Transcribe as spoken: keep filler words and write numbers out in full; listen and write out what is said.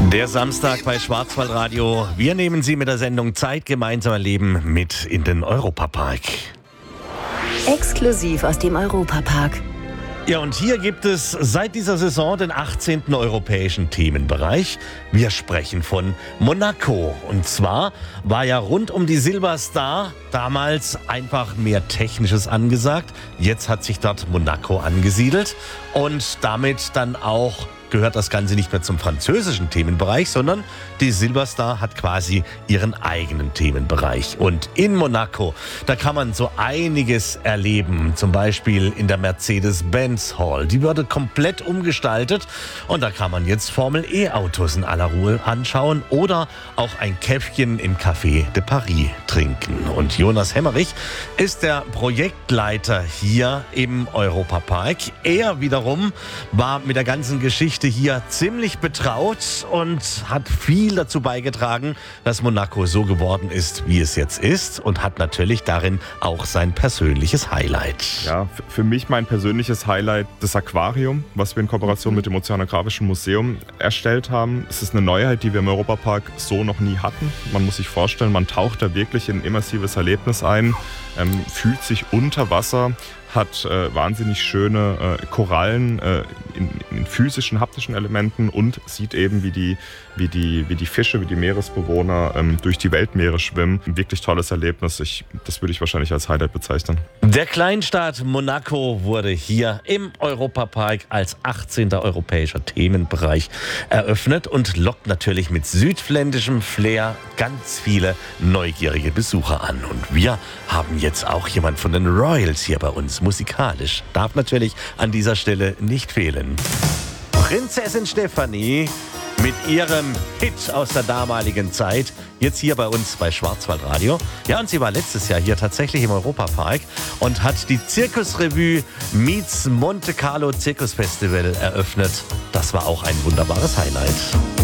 Der Samstag bei Schwarzwaldradio. Wir nehmen Sie mit der Sendung Zeit gemeinsam erleben mit in den Europapark. Exklusiv aus dem Europapark. Ja, und hier gibt es seit dieser Saison den achtzehnten europäischen Themenbereich. Wir sprechen von Monaco. Und zwar war ja rund um die Silverstar damals einfach mehr Technisches angesagt. Jetzt hat sich dort Monaco angesiedelt und damit dann auch gehört das Ganze nicht mehr zum französischen Themenbereich, sondern die Silverstar hat quasi ihren eigenen Themenbereich. Und in Monaco, da kann man so einiges erleben. Zum Beispiel in der Mercedes-Benz Hall. Die wurde komplett umgestaltet und da kann man jetzt Formel-E-Autos in aller Ruhe anschauen oder auch ein Käffchen im Café de Paris trinken. Und Jonas Hemmerich ist der Projektleiter hier im Europapark. Er wiederum war mit der ganzen Geschichte hier ziemlich betraut und hat viel dazu beigetragen, dass Monaco so geworden ist, wie es jetzt ist, und hat natürlich darin auch sein persönliches Highlight. Ja, f- für mich mein persönliches Highlight das Aquarium, was wir in Kooperation mit dem Ozeanografischen Museum erstellt haben. Es ist eine Neuheit, die wir im Europapark so noch nie hatten. Man muss sich vorstellen, man taucht da wirklich in ein immersives Erlebnis ein, ähm, fühlt sich unter Wasser, hat äh, wahnsinnig schöne äh, Korallen äh, in, in physischen, haptischen Elementen und sieht eben, wie die, wie die, wie die Fische, wie die Meeresbewohner ähm, durch die Weltmeere schwimmen. Ein wirklich tolles Erlebnis. Ich, das würde ich wahrscheinlich als Highlight bezeichnen. Der Kleinstaat Monaco wurde hier im Europapark als achtzehnter europäischer Themenbereich eröffnet und lockt natürlich mit südländischem Flair ganz viele neugierige Besucher an. Und wir haben jetzt auch jemand von den Royals hier bei uns. Musikalisch darf natürlich an dieser Stelle nicht fehlen. Prinzessin Stefanie mit ihrem Hit aus der damaligen Zeit, jetzt hier bei uns bei Schwarzwaldradio. Ja, und sie war letztes Jahr hier tatsächlich im Europapark und hat die Zirkusrevue meets Monte Carlo Zirkusfestival eröffnet. Das war auch ein wunderbares Highlight.